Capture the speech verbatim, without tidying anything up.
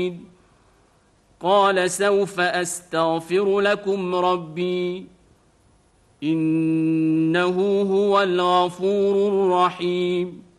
قال سوف أستغفر لكم ربي إنه هو الغفور الرحيم